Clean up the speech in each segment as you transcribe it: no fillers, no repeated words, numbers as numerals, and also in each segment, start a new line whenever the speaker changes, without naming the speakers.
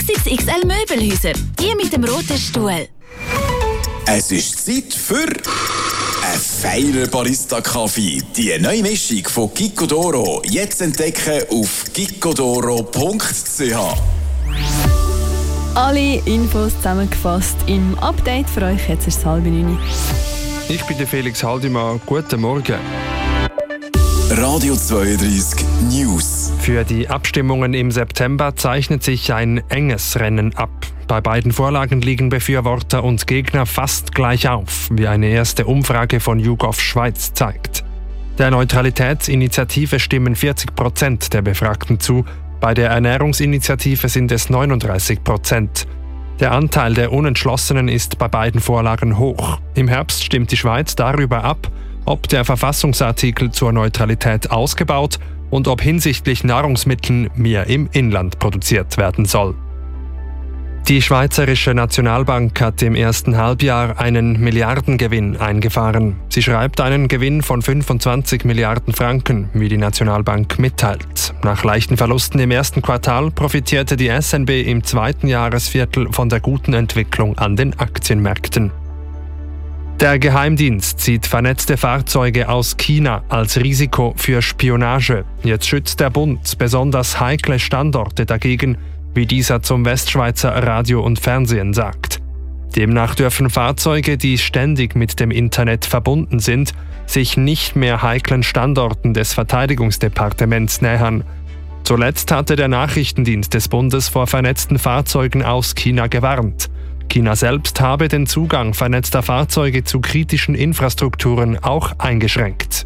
XXXL Möbelhäuser. Die mit dem roten Stuhl.
Es ist Zeit für einen feinen Barista-Kaffee. Die neue Mischung von Gicodoro jetzt entdecken auf gicodoro.ch.
Alle Infos zusammengefasst im Update für euch. Jetzt ist es 8:30.
Ich bin der Felix Haldimann. Guten Morgen.
Radio 32 News.
Für die Abstimmungen im September zeichnet sich ein enges Rennen ab. Bei beiden Vorlagen liegen Befürworter und Gegner fast gleich auf, wie eine erste Umfrage von YouGov Schweiz zeigt. Der Neutralitätsinitiative stimmen 40% der Befragten zu, bei der Ernährungsinitiative sind es 39%. Der Anteil der Unentschlossenen ist bei beiden Vorlagen hoch. Im Herbst stimmt die Schweiz darüber ab, ob der Verfassungsartikel zur Neutralität ausgebaut und ob hinsichtlich Nahrungsmitteln mehr im Inland produziert werden soll. Die Schweizerische Nationalbank hat im ersten Halbjahr einen Milliardengewinn eingefahren. Sie schreibt einen Gewinn von 25 Milliarden Franken, wie die Nationalbank mitteilt. Nach leichten Verlusten im ersten Quartal profitierte die SNB im zweiten Jahresviertel von der guten Entwicklung an den Aktienmärkten. Der Geheimdienst sieht vernetzte Fahrzeuge aus China als Risiko für Spionage. Jetzt schützt der Bund besonders heikle Standorte dagegen, wie dieser zum Westschweizer Radio und Fernsehen sagt. Demnach dürfen Fahrzeuge, die ständig mit dem Internet verbunden sind, sich nicht mehr heiklen Standorten des Verteidigungsdepartements nähern. Zuletzt hatte der Nachrichtendienst des Bundes vor vernetzten Fahrzeugen aus China gewarnt. China selbst habe den Zugang vernetzter Fahrzeuge zu kritischen Infrastrukturen auch eingeschränkt.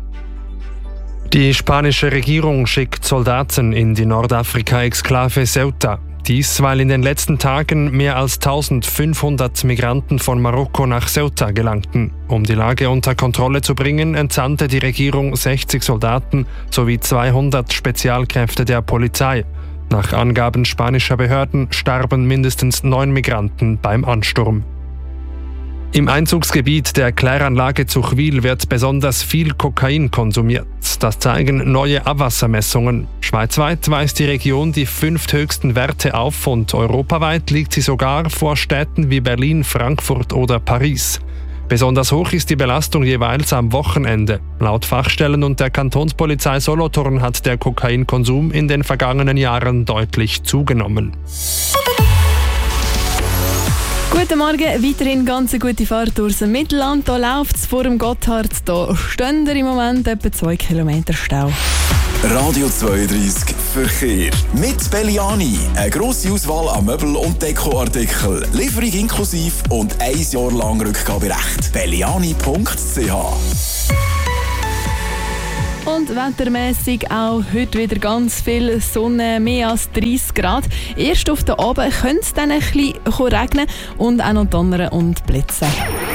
Die spanische Regierung schickt Soldaten in die Nordafrika-Exklave Ceuta. Dies, weil in den letzten Tagen mehr als 1500 Migranten von Marokko nach Ceuta gelangten. Um die Lage unter Kontrolle zu bringen, entsandte die Regierung 60 Soldaten sowie 200 Spezialkräfte der Polizei. Nach Angaben spanischer Behörden starben mindestens 9 Migranten beim Ansturm. Im Einzugsgebiet der Kläranlage Zuchwil wird besonders viel Kokain konsumiert. Das zeigen neue Abwassermessungen. Schweizweit weist die Region die 5 höchsten Werte auf und europaweit liegt sie sogar vor Städten wie Berlin, Frankfurt oder Paris. Besonders hoch ist die Belastung jeweils am Wochenende. Laut Fachstellen und der Kantonspolizei Solothurn hat der Kokainkonsum in den vergangenen Jahren deutlich zugenommen.
Guten Morgen, weiterhin ganz eine gute Fahrt durch das Mittelland. Hier läuft es vor dem Gotthard. Hier stehen im Moment etwa 2 Kilometer Stau.
Radio 32 Verkehr. Mit Belliani. Eine grosse Auswahl an Möbel- und Dekoartikeln. Lieferung inklusiv und 1 Jahr lang Rückgaberecht. belliani.ch.
Und wettermässig auch heute wieder ganz viel Sonne, mehr als 30 Grad. Erst auf den Abend könnte es dann ein bisschen regnen und auch noch donnern und blitzen.